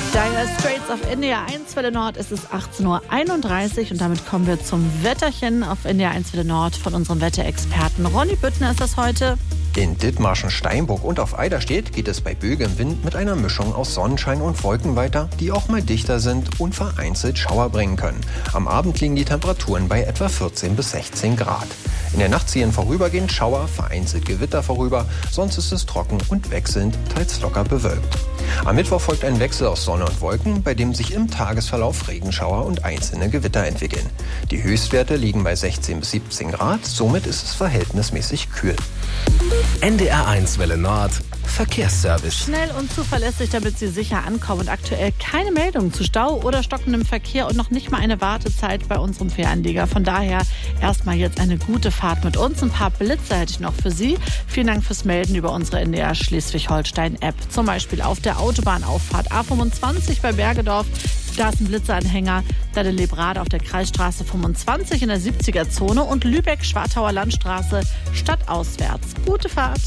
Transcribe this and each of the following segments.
Dire Straits auf NDR 1 Welle Nord. Es ist 18:31 Uhr und damit kommen wir zum Wetterchen auf NDR 1 Welle Nord von unserem Wetterexperten. Ronny Büttner ist das heute. In Dithmarschen, Steinburg und auf Eiderstedt geht es bei böigem Wind mit einer Mischung aus Sonnenschein und Wolken weiter, die auch mal dichter sind und vereinzelt Schauer bringen können. Am Abend liegen die Temperaturen bei etwa 14 bis 16 Grad. In der Nacht ziehen vorübergehend Schauer, vereinzelt Gewitter vorüber, sonst ist es trocken und wechselnd, teils locker bewölkt. Am Mittwoch folgt ein Wechsel aus Sonne und Wolken, bei dem sich im Tagesverlauf Regenschauer und einzelne Gewitter entwickeln. Die Höchstwerte liegen bei 16 bis 17 Grad, somit ist es verhältnismäßig kühl. NDR 1 Welle Nord Verkehrsservice. Schnell und zuverlässig, damit Sie sicher ankommen. Und aktuell keine Meldung zu Stau oder stockendem Verkehr und noch nicht mal eine Wartezeit bei unserem Fähranleger. Von daher erstmal jetzt eine gute Fahrt mit uns. Ein paar Blitze hätte ich noch für Sie. Vielen Dank fürs Melden über unsere NDR Schleswig-Holstein-App. Zum Beispiel auf der Autobahnauffahrt A25 bei Bergedorf. Da ist ein Blitzeranhänger. Da der Lebrade auf der Kreisstraße 25 in der 70er-Zone und Lübeck-Schwartauer Landstraße stadtauswärts. Gute Fahrt.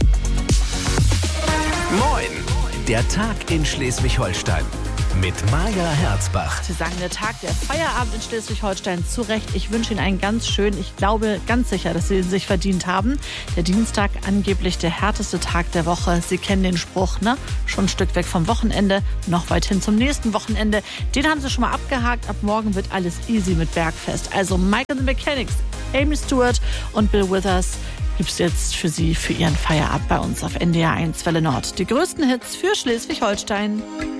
Moin! Der Tag in Schleswig-Holstein mit Maja Herzbach. Sie sagen, der Tag, der Feierabend in Schleswig-Holstein, zu Recht. Ich wünsche Ihnen einen ganz schönen, ich glaube ganz sicher, dass Sie ihn sich verdient haben. Der Dienstag, angeblich der härteste Tag der Woche. Sie kennen den Spruch, ne? Schon ein Stück weg vom Wochenende, noch weit hin zum nächsten Wochenende. Den haben Sie schon mal abgehakt. Ab morgen wird alles easy mit Bergfest. Also Mike and the Mechanics, Amy Stewart und Bill Withers gibt es jetzt für Sie für Ihren Feierabend bei uns auf NDR 1 Welle Nord. Die größten Hits für Schleswig-Holstein.